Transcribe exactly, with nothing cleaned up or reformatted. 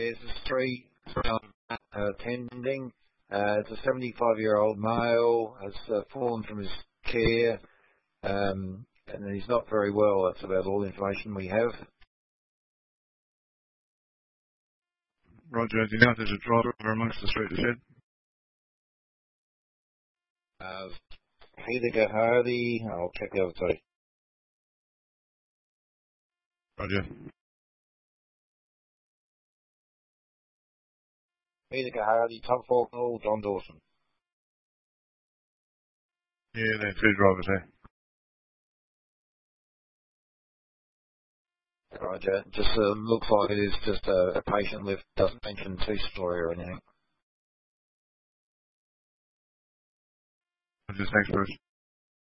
There's a street uh, attending. Uh, it's a seventy-five-year-old male. Has uh, fallen from his chair, um, and he's not very well. That's about all the information we have. Roger, do you know if there's a driver amongst the street ahead? Uh, Peter Hardy. I'll check the other side. Roger. Peter Hardy, Tom Faulknell, John Dawson. Yeah, there are two drivers there. Roger. Just uh, looks like it is just a, a patient lift. Doesn't mention two-story or anything. Roger, thanks, Bruce.